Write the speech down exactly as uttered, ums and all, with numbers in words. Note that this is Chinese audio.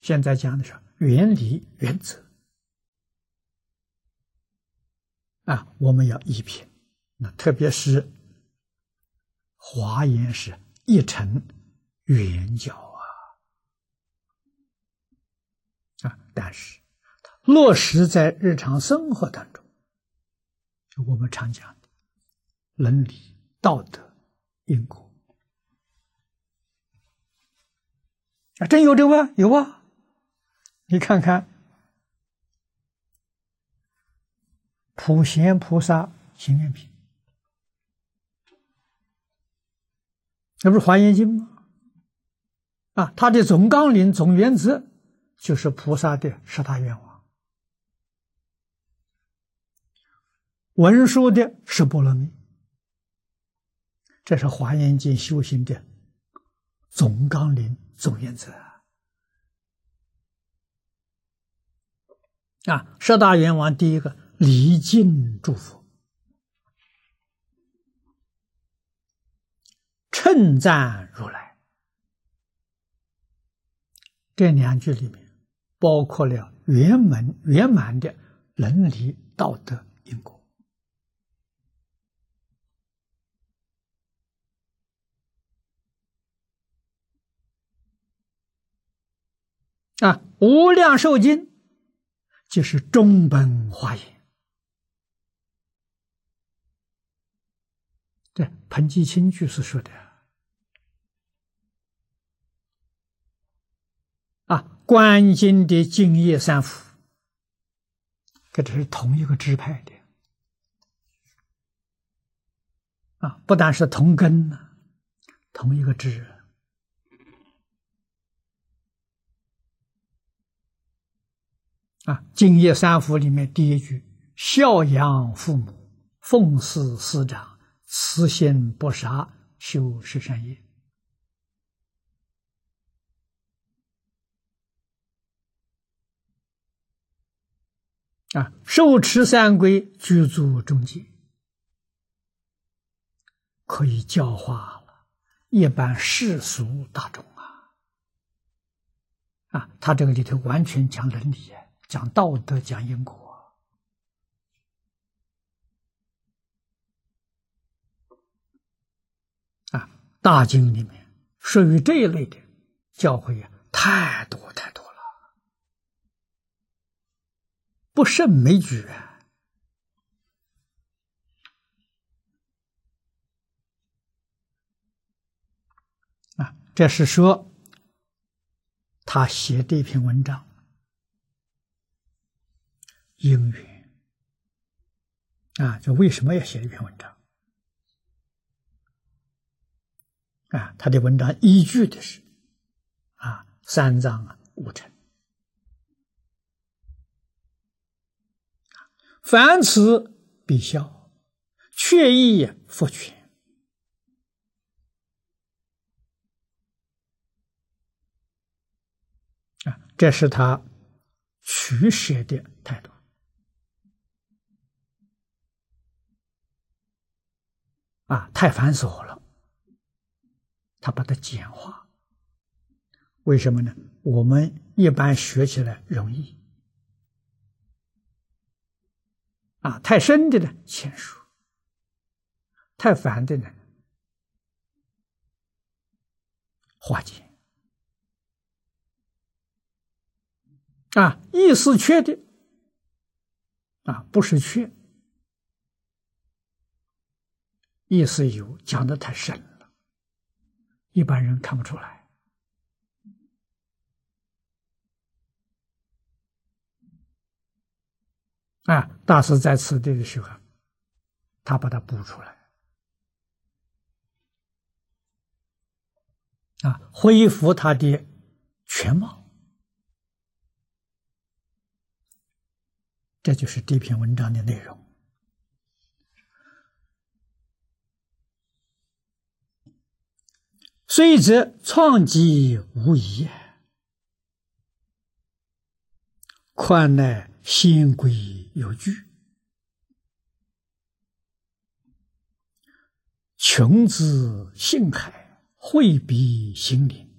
现在讲的是原理原则啊，我们要一品。那特别是华严是一乘圆教啊啊，但是落实在日常生活当中，就我们常讲的伦理、道德、因果啊，真有这个有啊！你看看普贤菩萨行愿品，那不是华严经吗？啊，它的总纲领、总原则就是菩萨的十大愿望，文殊的十波罗蜜，这是华严经修行的总纲领、总原则啊。十大愿望，第一个礼敬诸佛，称赞如来，这两句里面包括了圆满圆满的伦理、道德、因果啊。无量寿经就是中本华严，这彭基清居士说的啊。观经的净业三福，跟这是同一个支派的啊，不但是同根呢、啊，同一个支啊。净业三福里面第一句，孝养父母，奉事师长，慈心不杀，修十善业啊，受持三规，具足中戒，可以教化了一般世俗大众啊！啊，他这个里头完全讲伦理，讲道德，讲因果啊。大经里面属于这一类的教诲啊，太多太多了，不胜枚举啊。啊，这是说他写这篇文章因缘啊，就为什么要写这篇文章啊？他的文章依据的是啊三藏啊五乘，凡此必效，确意复全啊，这是他取舍的态度啊，太繁琐了，他把它简化。为什么呢？我们一般学起来容易啊，太深的呢浅熟，太繁的呢化解啊，意思缺的啊，不是缺，意思有，讲得太深了，一般人看不出来啊。大师在此地的时候，他把它补出来啊，恢复他的全貌。这就是这篇文章的内容。虽则创基无疑，况乃先规有据，穷之性海，惠彼心灵，